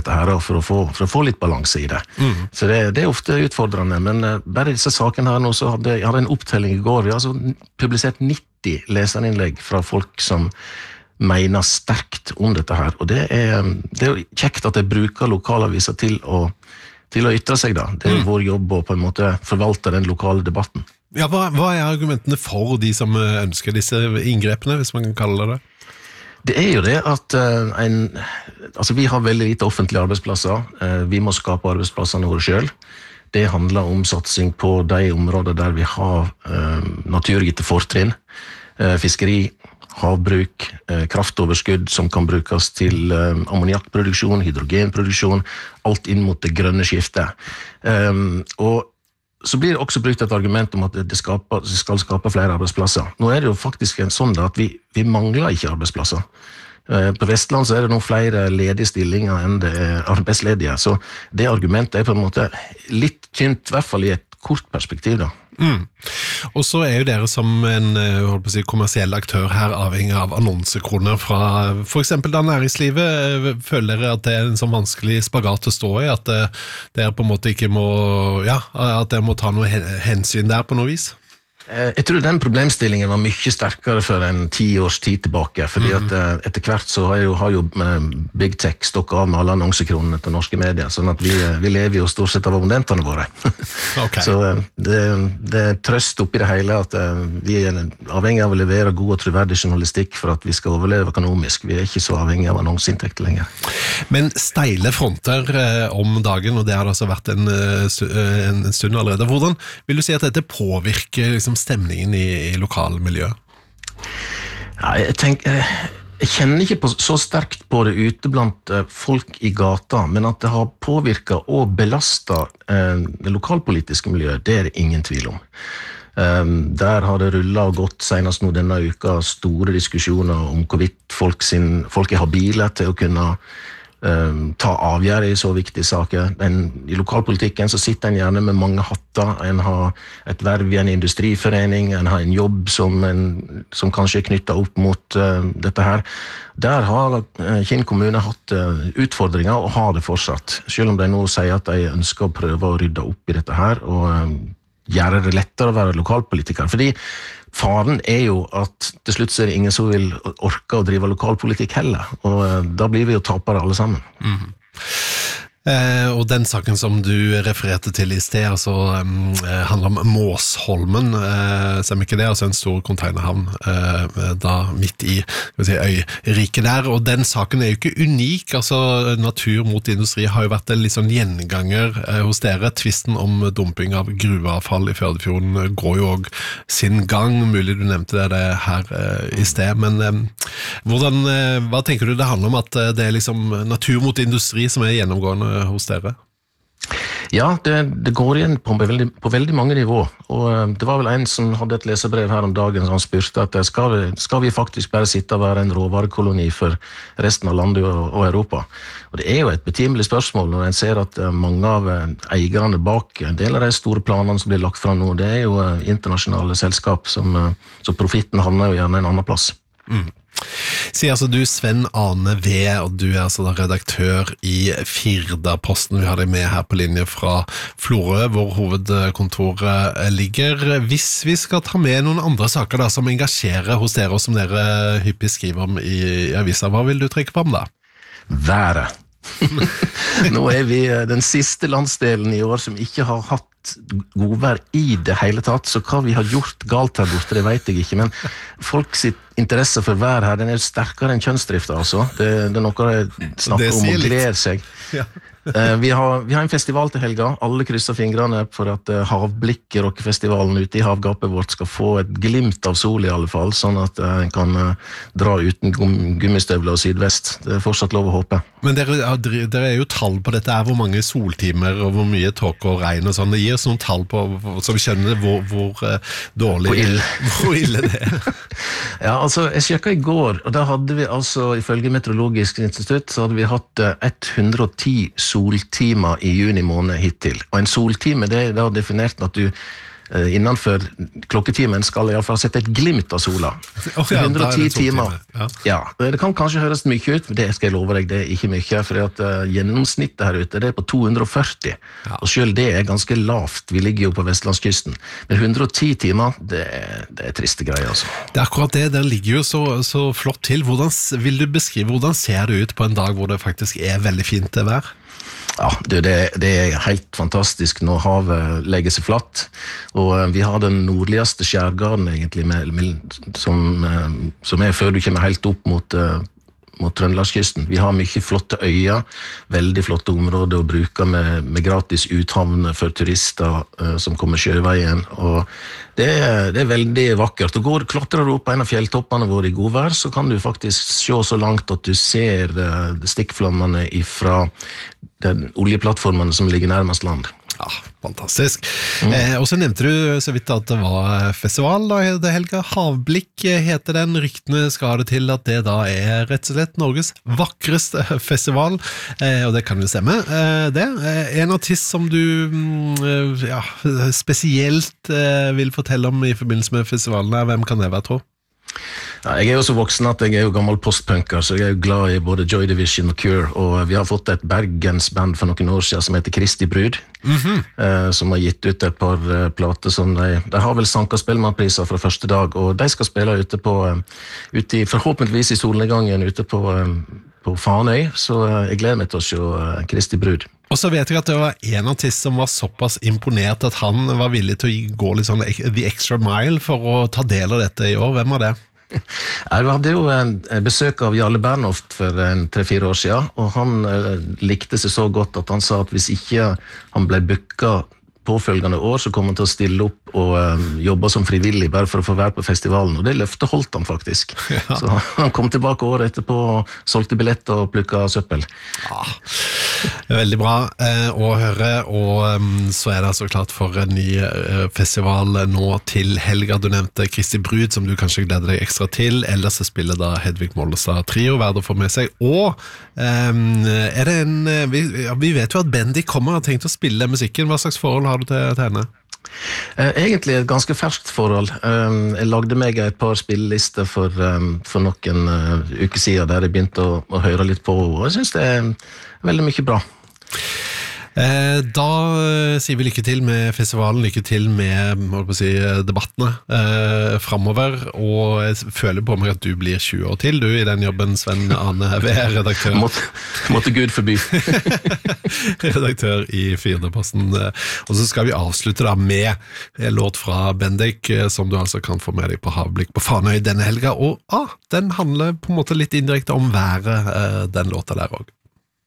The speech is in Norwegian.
dette her for å få litt balanse i det. Så det ofte utfordrende, men bare disse sakene her nå, så jeg hadde en opptelling i går, vi har altså publisert 90 leserinnlegg fra folk som mener sterkt om dette her, og det er jo kjekt at jeg bruker lokalaviser til å ytre seg da. Det er jo vår jobb å på en måte forvalte den lokale debatten. Ja, hva er argumentene for de som ønsker disse inngrepene, hvis man kan kalle det? Det er jo det at vi har veldig lite offentlige arbeidsplasser. Vi må skape arbeidsplassene våre selv. Det handler om satsing på de områder der vi har naturgitte fortrinn. Fiskeri, havbruk, kraftoverskudd som kan brukes til ammoniakkproduksjon, hydrogenproduksjon, alt inn mot det grønne skiftet. Og så blir det også brukt et argument om at det skal skape flere arbeidsplasser. Nå er det jo faktisk sånn at vi mangler ikke arbeidsplasser. På Vestland så er det nå flere ledige stillinger enn det er arbeidsledige, så det argumentet er på en måte litt tynt, i hvert fall i et kort perspektiv da. Og så er jo dere som en kommersiell aktør her avhengig av annonsekroner fra for eksempel da næringslivet. Føler dere at det er en sånn vanskelig spagat å stå i, at dere på en måte ikke må, at dere må ta noe hensyn der på noe vis? Jeg tror den problemstillingen var mye sterkere for en 10 års tid tilbake, fordi at etter hvert så har jo Big Tech stokket av med alle annonsekronene til norske medier, sånn at vi lever jo stort sett av abonnentene våre. Okay. Så det er trøst oppi det hele at vi er avhengig av å levere god og troverdig journalistikk for at vi skal overleve økonomisk. Vi er ikke så avhengig av annonseinntekter lenger. Men steile fronter om dagen, og det har altså vært en stund allerede. Hvordan vil du si at dette påvirker stemningen i lokalmiljøet? Ja, jeg kjenner ikke så sterkt på det ute blant folk i gata, men at det har påvirket og belastet det lokalpolitiske miljøet, det er det ingen tvil om. Der har det rullet og gått senest nå denne uka store diskusjoner om hvorvidt folk er habile til å kunne ta avgjør i så viktige saker. Men i lokalpolitikken så sitter en gjerne med mange hatter. En har et verv i en industriforening, en har en jobb som kanskje er knyttet opp mot dette her. Der har Kinn kommune hatt utfordringer og har det fortsatt. Selv om de nå sier at de ønsker å prøve å rydde opp i dette her og gjøre det lettere å være lokalpolitiker. Fordi faren er jo at til slutt så er det ingen som vil orke å drive lokalpolitikk heller, og da blir vi jo tapere alle sammen. Og den saken som du refererte til i sted, altså, handler om Måsholmen, som ikke det, altså en stor containerhavn da midt i øyriket der, og den saken er jo ikke unik, altså Natur mot industri har jo vært en litt sånn gjenganger hos dere. Tvisten om dumping av gruveavfall i Førdefjorden går jo også sin gang, mulig du nevnte det her i sted, men hva tenker du det handler om, at det er liksom natur mot industri som er gjennomgående hos dere? Ja, det går igjen på veldig mange nivå, og det var vel en som hadde et leserbrev her om dagen som spurte at skal vi faktisk bare sitte og være en råvarekoloni for resten av landet og Europa? Og det er jo et betimelig spørsmål når en ser at mange av eierne bak en del av de store planene som blir lagt fram nå, det er jo internasjonale selskap så profitten havner jo gjerne en annen plass. Sier altså du Sven Ane V, og du er altså redaktør i Firda-posten. Vi har deg med her på linje fra Florø, hvor hovedkontoret ligger. Hvis vi skal ta med noen andre saker da, som engasjerer hos dere, og som dere hyppig skriver om i avisa, hva vil du trekke fram da? Været. Nå er vi den siste landsdelen i år som ikke har hatt godvær i det hele tatt, så hva vi har gjort galt her borte, det vet jeg ikke, men folk sitt interesse for vær her, den er sterkere enn kjønnsdrifta, altså. Det er noe jeg snakker om og gleder seg. Ja. Vi har en festival til helga, alle krysser fingrene for at Havblikk rockefestivalen ute i havgapet vårt skal få et glimt av sol i alle fall, sånn at en kan dra uten gummistøvler og sydvest. Det er fortsatt lov å håpe. Men dere er jo tall på dette, hvor mange soltimer og hvor mye tåke og regn og sånn, det gir oss noen tall på, så vi skjønner hvor dårlig hvor ille det er. Ja, altså, jeg sjekket i går, og da hadde vi altså, ifølge Meteorologisk institutt, så hadde vi hatt 110 soltimer i juni måned hittil. Og en soltime, det er da definert at du innenfor klokketimen skal jeg i hvert fall sette et glimt av sola. 110 timer. Ja, det kan kanskje høres mye ut, men det skal jeg love deg, det er ikke mye, for gjennomsnittet her ute, det er på 240, og selv det er ganske lavt. Vi ligger jo på Vestlandskysten. Men 110 timer, det er triste greier, altså. Det er akkurat det, den ligger jo så flott til. Vil du beskrive, hvordan ser det ut på en dag hvor det faktisk er veldig fint vær? Ja, det er helt fantastisk når havet legger seg flatt, og vi har den nordligste skjærgarden egentlig, som er før du kommer helt opp mot Trøndelagskysten. Vi har mye flotte øyer, veldig flotte områder å bruke med gratis uthavn for turister som kommer sjøveien, og det er veldig vakkert. Og klatrer du opp på en av fjelltoppene våre i godvær, så kan du faktisk se så langt at du ser stikkflammene fra den oljeplattformen som ligger nærmest land. Ja, fantastisk. Og så nevnte du så vidt at det var festival da, det helga. Havblikk heter den. Ryktene skal det til at det da er rett og slett Norges vakreste festival, og det kan jo stemme. En artist som du spesielt vil fortelle om i forbindelse med festivalen, hvem kan det være, tro? Ja, jeg er jo så voksen at jeg er jo gammel postpunker, så jeg er jo glad i både Joy Division og Cure, og vi har fått et Bergensband for noen år siden som heter Kristi Brud, som har gitt ut et par plater som de har vel sanket Spellemannpriser fra første dag, og de skal spille ute forhåpentligvis i solnedgangen ute på Fanøy, så jeg gleder meg til å se Kristi Brud. Og så vet jeg at det var en artist som var såpass imponert at han var villig til å gå litt sånn the extra mile for å ta del av dette i år. Hvem var det? Jeg hadde jo en besøk av Jarle Bernhoft for 3-4 år siden, og han likte seg så godt at han sa at hvis ikke han ble booket påfølgende år, så kom han til å stille opp og jobbe som frivillig bare for å få være på festivalen, og det løftet holdt han faktisk. Ja. Så han kom tilbake året etterpå og solgte billetter og plukket søppel. Ja, veldig bra å høre, og så er det altså klart for en ny festival nå til helga. Du nevnte Kristi Brud, som du kanskje gleder deg ekstra til, ellers så spiller da Hedvig Mollestad Trio, verdt å få med seg, og er det vi vet jo at Bendik kommer og har tenkt å spille musikken. Hva slags forhold har du til henne? Egentlig et ganske ferskt forhold. Jeg lagde meg et par spillelister for noen uker siden der jeg begynte å høre litt på, og jeg synes det er veldig mye bra. Da sier vi lykke til med festivalen, lykke til med debattene fremover, og jeg føler på meg at du blir 20 år til, du i den jobben, Sven Arne VR-redaktør. Måtte Gud forby. Redaktør i Firdaposten. Og så skal vi avslutte da med en låt fra Bendik, som du altså kan få med deg på Havblikk på Fanøy denne helga, og den handler på en måte litt indirekte om været, den låta der også.